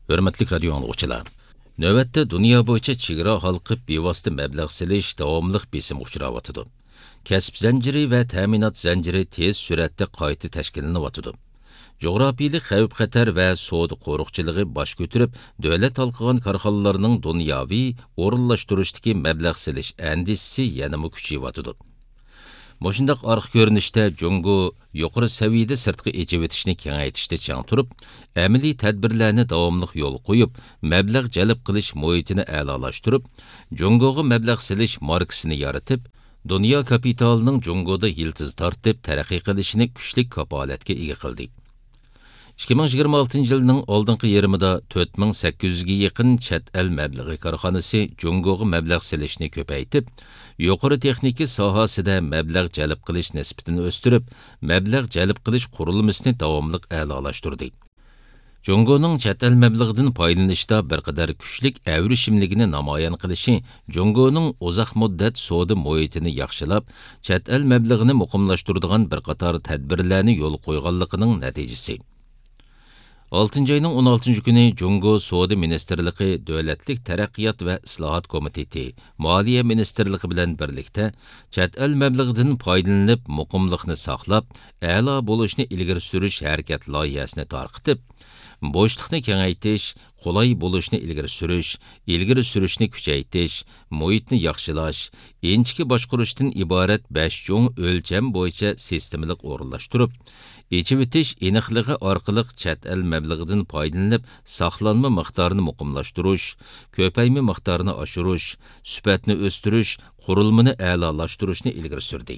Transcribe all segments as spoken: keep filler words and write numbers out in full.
Hörmetlik radio anlıqçılar. Növətdə dünya boyunca çigra halqıb bevosita məbləğ silish davomliq besim uchrayotidi. Kasb zanjiri va ta'minot zanjiri tez suratda qayta tashkillanyotidi. Coğrafiyalik xavf-xatar va savdo qo'riqchiligi bosh ko'tarib, davlat halqagan korxonalarning dunyoviy o'rinlashtirishdagi məbləğ silish andisi yanama kuchayotidi. Moshundaq arq ko'rinishda Jungo yuqori saviyada sirtqi echivitishni kengaytirishda chang turib, amaliy tadbirlarni davomli yo'l qo'yib, mablag' jalb qilish muhitini a'lolashtirib, Jungoga mablag' silish markasini yaratib, dunyo kapitalining Jungoda yiltiz tortib taraqqiy qilishini kuchli kapolatga ega qildi. ikki ming yigirma oltinchi yilning oldingi yarmida to'rt ming sakkiz yuzga yaqin chet el mablag'i korxonasi Jungoga mablag' silishni ko'paytib, yuqori texnika sohasida mablag' jalb qilish nisbatini o'stirib, mablag' jalb qilish qurilmasini davomli a'lolashtirdi. Jungoning chet el mablag'idan foydalanishda bir qadar kuchlik avrishimligini namoyon qilishi Jungoning uzoq muddat savdo muhitini yaxshilab, chet el mablag'ini muqimlashtiradigan bir qator tadbirlarni yo'l qo'yganligining natijasi. oltinchi ayning o'n oltinchi kuni Jungo Savdo Ministerligi Davlatlik taraqqiyot va islohot komiteti, Moliya Ministerligi bilan birlikda chet el mablag'idan foydalanib, muqimlikni saqlab, a'lo bo'lishni ilgari surish harakat loyihasini tarqitib, bo'shliqni kengaytirish, qulay bo'lishni ilgari surish, ilgari surishni kuchaytirish, muhitni yaxshilash, inchki boshqarishdan iborat besh cho'ng o'lcham bo'yicha sistemalik o'rinlashtirib, echivitish aniqligi orqali chet el mablag'idan foydalanib, saqlanma miqdorini muqimlashtirish, ko'payma miqdorini oshirish, sifatni o'stirish, qurilmani a'lolashtirishni ilgari surdi.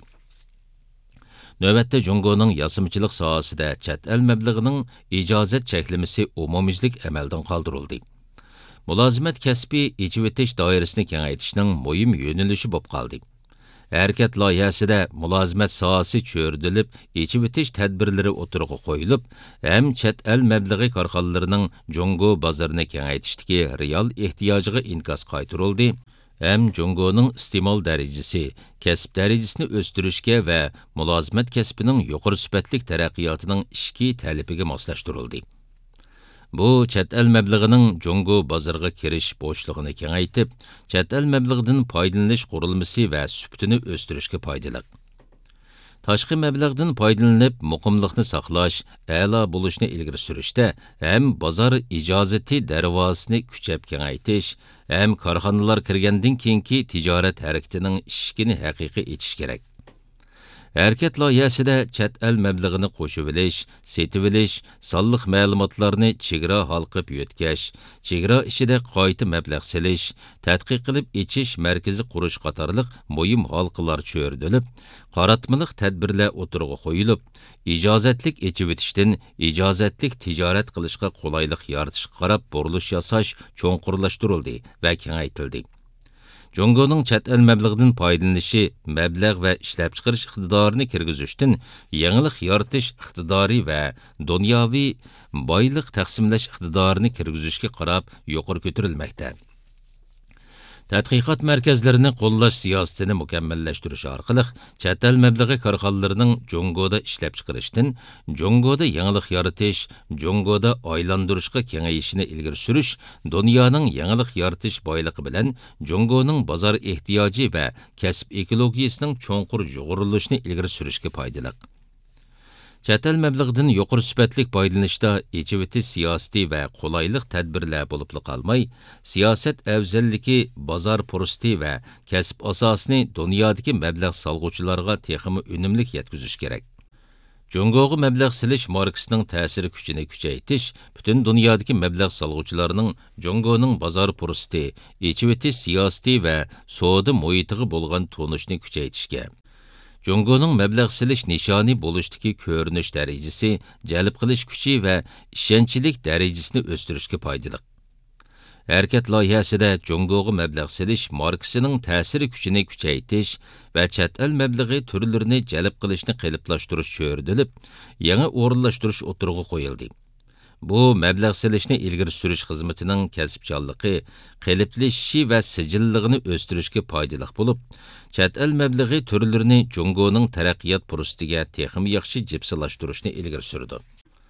Növətdə Jungoning yasimchilik sohasida chet el mablag'ining ijozat cheklamasi umumiylik amaldan qoldirildi. Mulozimat kasbi echivitish doirasini kengaytirishning muhim yo'nalishi bo'lib qoldi. Harakat loyihasida mulozimat sohasi cho'rdilib, echivitish tadbirlari o'tirg'i qo'yilib, ham chet el mablag'i korxonalarining Jungo bozorini kengaytirishdagi real ehtiyojiga inkas qaytarildi. Hem Jungoning iste'mol darajasi, kasb darajasini o'stirishga va mulozimat kasbining yuqori sifatlik taraqqiyotining ishki talabiga moslashtirildi. Bu chet el mablag'ining Jungo bozoriga kirish bo'shlig'ini kengaytib, chet el mablag'idan foydalanish qurilmasi va sifatini o'stirishga foydali. Tashqi mablag'dan foydalanib, muqimlikni saqlash, a'lo bo'lishni ilgari surishda ham bozor ijozati darvozasini kuchab kengaytirish, ham korxonalar kirgandan keyingi tijorat harakatining ishkini haqiqiy etish kerak. Harakat loyihasida chet el mablag'ini qo'shib olish, setib olish, sonliq ma'lumotlarni chegara halqib yotkash, chegara ichida qayta mablag' silish, tadqiq qilib ichish markazi qurish qatorliq muhim halqalar cho'rdilib, qaratmalik tadbirlar o'tirg'i qo'yilib, ijozatlik echivitishdan ijozatlik tijorat qilishga qulaylik yaratishga qarab burilish yasash cho'nqurlashtirildi va kengaytirildi. Jungoning chet el mablag'idan foydalanishi, mablag' va ishlab chiqarish iqtidorini kirgizishdan yangilik yaratish iqtidori va dunyoviy boylik taqsimlash iqtidorini kirgizishga qarab yuqori ko'tarilmoqda. Tadqiqot markazlarini qo'llash siyosatini mukammallashtirish orqali chet el mablag'i korxonalarining Jungoda ishlab chiqarishdan, Jungoda yangilik yaratish, Jungoda aylantirishga kengayishini ilgari surish, dunyoning yangilik yaratish boyligi bilan Jungoning bozor ehtiyoji va kasb ekologiyasining cho'nqur jug'urilishini ilgari surishga foydali. Chet el mablag'idan yuqori sifatlik foydalanishda echivitish siyosati va qulaylik tadbirlar bo'lib qolmay, siyosat afzalligi bozor fursati va kasb asosini dunyodagi mablag' solg'uvchilarga texmi unumli yetkazish kerak. Jungoga mablag' silish markasining ta'sir kuchini kuchaytirish, butun dunyodagi mablag' solg'uvchilarning Jungoning bozor fursati, echivitish siyosati va savdo muhitiga bo'lgan tunishni kuchaytirishga, Jungoning mablag' silish nishoni bo'lishdagi ko'rinish darajasi, jalb qilish kuchi va ishonchlik darajasini o'stirishga foydali. Harakat loyihasida Jungoga mablag' silish markasining ta'sir kuchini kuchaytirish va chet el mablag'i turlarini jalb qilishni qalblashtirish cho'rdilib, yangi o'rinlashtirish o'tirg'i qo'yildi. Bu mablag' silishni ilgari surish xizmatining kasbchanligi, qalblashishi va sijilligini o'stirishga foydali bo'lib, chet el mablag'i turlarini Jungoning taraqqiyot fursatiga texmi yaxshi jipsilashtirishni ilgari surdi.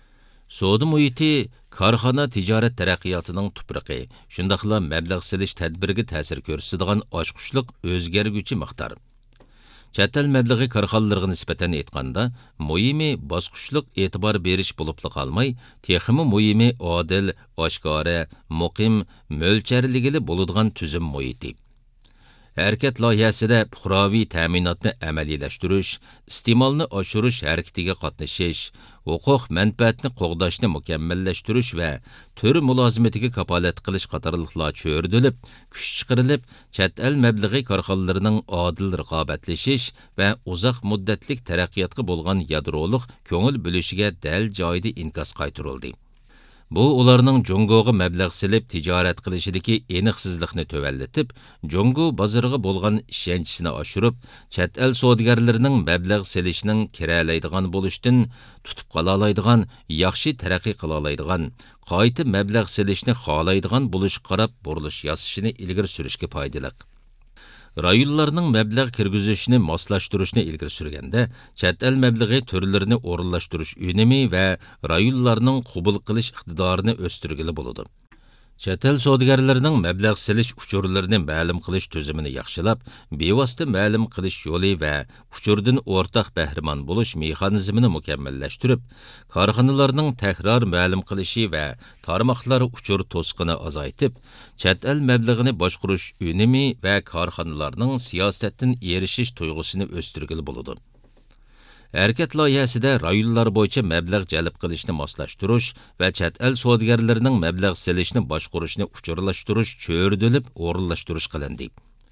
Savdo muhiti korxona tijorat taraqqiyotining tuprog'i, shundaqla mablag' selish tadbiriga ta'sir ko'rsatadigan ochqushliq o'zgarguvchi miqdor. Chet el mablag'i korxonalarga nisbatan aytganda, muhimi bosqichliq e'tibor berish bo'libli qolmay, texmi muhimi odil, oshkora, muqim, mo'lcharligili bo'ladigan tuzum muhiti. Hərəkət layihəsidə puxravi təminatını əməliyləşdiriş, istimalını aşırış hərəkətiga qatnashish, huquq mənfəətini qoğdaşını mükəmməlləşdiriş və tör mülazimetiga kapalat qilish qatarlıqlar çördülüb, kuch chiqarilib, chet el məbləği korxonalarının adil rəqabətləşiş və uzaq müddətlik taraqqiyotga bo'lgan yadroluq ko'ngil bo'lishiga dal joyida inkas qaytarıldı. Bu ularning Jungoga mablag' silib tijorat qilishidagi aniqsizlikni tövalletib, Jungo bozoriga bo'lgan ishonchisini oshirib, chet el savdogarlarining mablag' silishining kiralaydigan bo'lishdan tutib qola oladigan, yaxshi taraqqiy qila oladigan, qayta mablag' silishni xohlaydigan bo'lish qarab burilish yasashini ilgari surishga foydali. Rayonlarning mablag' kirgizishini moslashtirishni ilgari surganda, chet el mablag'i turlarini o'rinlashtirish unumi va rayonlarning qabul qilish iqtidorini o'stirgili bo'ladi. Chet el savdogarlarining mablag' silish uchurlarini ma'lum qilish tuzumini yaxshilab, bevosita ma'lum qilish yo'li va uchurdan o'rtaq bahramon bo'lish mexanizmini mukammallashtirib, korxonalarning takror ma'lum qilishi va tarmoqlar uchur to'sqini azaytib, chet el mablag'ini boshqarish unumi va korxonalarning siyosatdan erishish tuyg'usini o'stirgili bo'ladi. Hərəkət layihəsidə rayonlar bo'yicha mablag' jalb qilishni moslashtirish va chet el savdogarlarining mablag' silishni boshqarishni uchurlashtirish cho'rdilib o'rinlashtirish qilindi.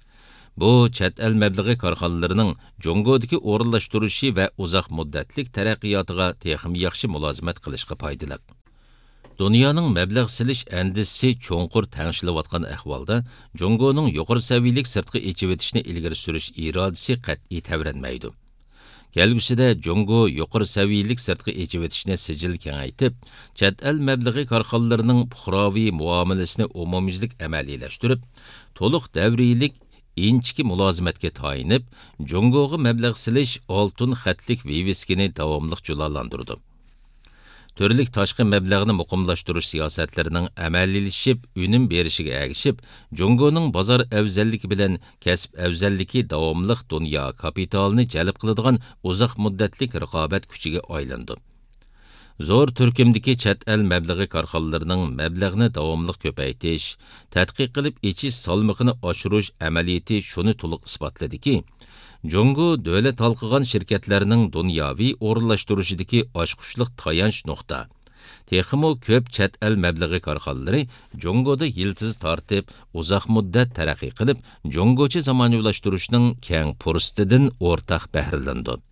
Bu chet el mablag'i korxonalarining Jungodagi o'rinlashtirishi va uzoq muddatlik taraqqiyotiga texim yaxshi mulozimat qilishga foydali. Dunyoning mablag' silish andisi cho'nqur tangshilayotgan ahvolda Jungoning yuqori saviyalik sirtqi echib ilgari surish irodasi qat'iy tavranmaydi. Kelgusida Jungo yuqori saviyalik sirtqi echib etishni sijil kengaytib, chet el mablag'i korxonalarining puxroviy muomalasini umumyuzlik amaliyləştirib, to'liq davriylik inchki mulozimatga tayinib, Jungoga mablag' silish oltin xatlik viviskini davomli julalandirdi. Türlük tashqi mablag'ni muqimlashtirish siyosatlarining amaliylashib, unum berishiga ergishib, Jungoning bozor afzalligi bilan kasb afzalligi davomli dunyo kapitalini jalb qiladigan uzoq muddatlik raqobat kuchiga aylandi. Zo'r turkumdagi chet el mablag'i korxonalarining mablag'ni davomli ko'paytirish, tadqiq qilib ichish salmog'ini oshirish amaliyati shuni to'liq isbotladiki, Jungo davlat halqıgan şirketlerinin dunyoviy o'rinlashtirishidagi ochqushliq tayanch nuqta. Texmo ko'p chet el mablag'i korxonalari Jungoda yiltiz tortib, uzoq muddat taraqqiy qilib, Jungocha zamonaviylashtirishning keng fursatidan o'rtaq bahrilandi.